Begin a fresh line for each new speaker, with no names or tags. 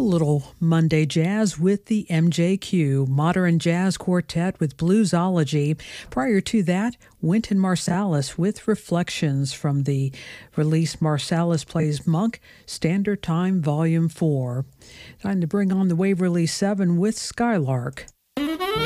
little Monday jazz with the MJQ, Modern Jazz Quartet with Bluesology. Prior to that, Wynton Marsalis with Reflections from the release Marsalis Plays Monk, Standard Time Volume 4. Time to bring on the Waverly 7 with Skylark.